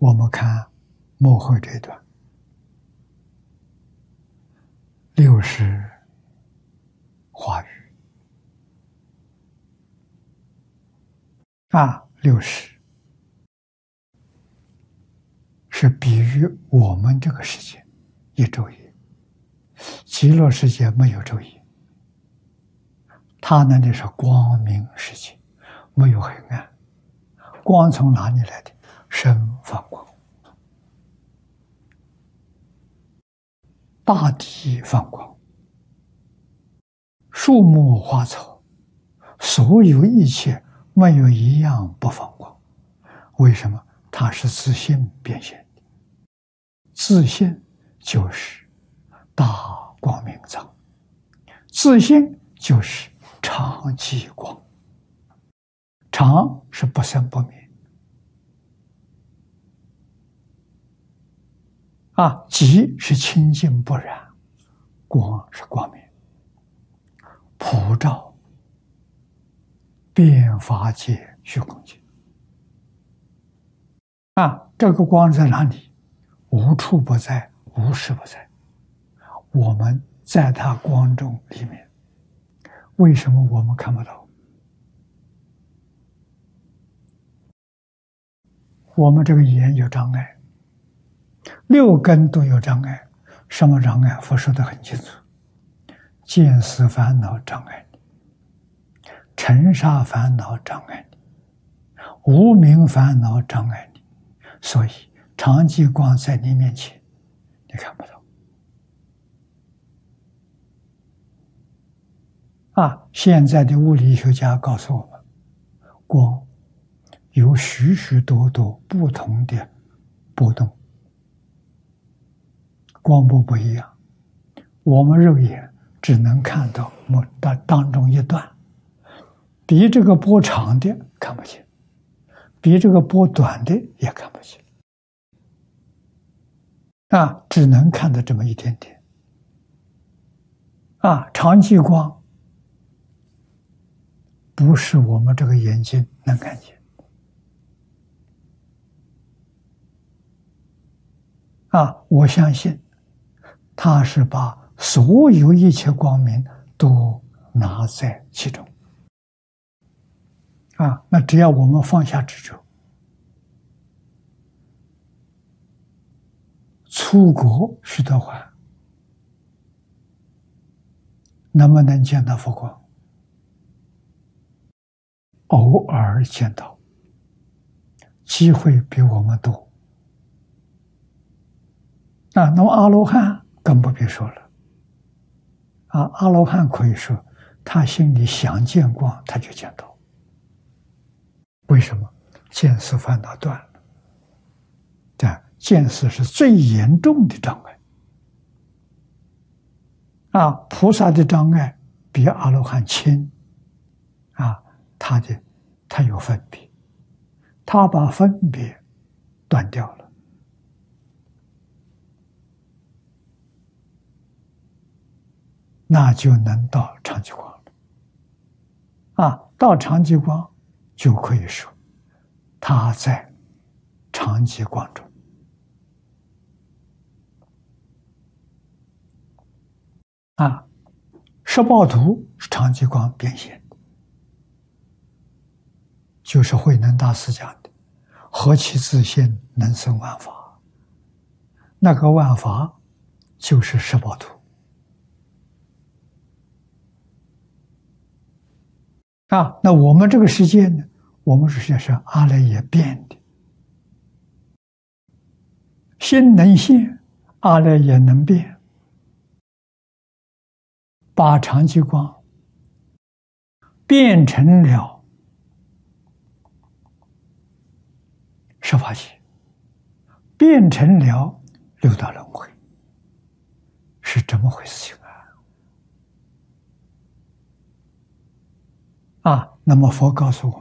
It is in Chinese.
我们看幕后这一段60华语60是比喻我们这个世界一昼夜，极乐世界没有昼夜，它那里是光明世界，没有黑暗。光从哪里来的？生放光，大地放光，树木花草，所有一切没有一样不放光。为什么？它是自性变现的，自性就是大光明藏，自性就是常寂光，常是不生不灭寂是清净不染，光是光明，普照遍法界虚空界这个光在哪里？无处不在，无时不在。我们在它光中里面，为什么我们看不到？我们这个眼有障碍，6根都有障碍。什么障碍？佛说得很清楚：见思烦恼障碍你，尘沙烦恼障碍你，无明烦恼障碍你。所以常寂光在你面前，你看不到。现在的物理学家告诉我们，光有许许多多不同的波动，光波不一样，我们肉眼只能看到当中一段，比这个波长的看不见，比这个波短的也看不见，只能看到这么一点点。常寂光不是我们这个眼睛能看见。我相信他是把所有一切光明都拿在其中。那只要我们放下执着，出国须得还，能不能见到佛光？偶尔见到，机会比我们多。那么阿罗汉更不必说了。阿罗汉可以说，他心里想见光，他就见到。为什么？见思烦恼断了。见思是最严重的障碍。菩萨的障碍比阿罗汉轻。他有分别，他把分别断掉了。那就能到常寂光了。到常寂光就可以说他在常寂光中。十报图是常寂光变现的，就是慧能大师讲的何其自性能生万法，那个万法就是十报图。那我们这个世界呢？我们世界是阿赖耶变的，心能现，阿赖耶能变，把常寂光变成了十法界，变成了六道轮回，是这么回事情那么佛告诉我，